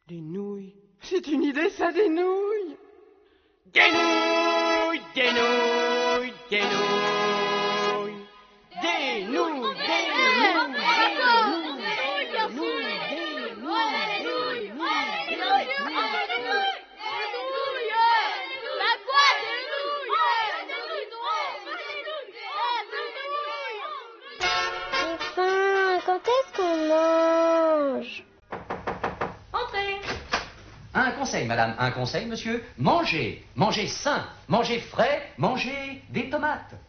Des nouilles. C'est une idée, ça, des nouilles. Des nouilles, des nouilles, des nouilles. Des nouilles, Enfin, quand est-ce qu'on mange? Entrez. Un conseil, madame, un conseil, monsieur. Mangez, mangez sain, mangez frais, mangez des tomates.